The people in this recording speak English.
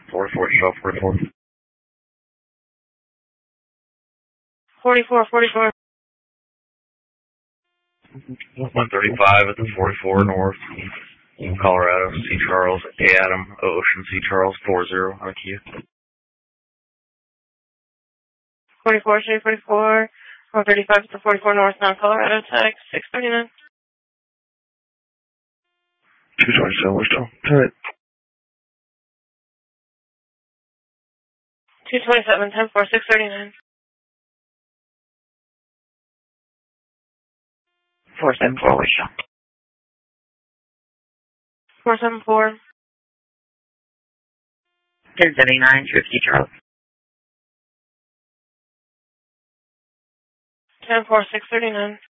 44, show 44. 44, 44. 135 at the 44 North, Colorado, C. Charles, A. Adam, Ocean, C. Charles, 40 on a queue. 44, Shade 44. 135 at the 44 North, Mount Colorado, tag 639. 227, we're still. Turn it. 227, 10-4, 639. 474, we show. 474. 1079, Troops, C. Charles. 10-4, 639.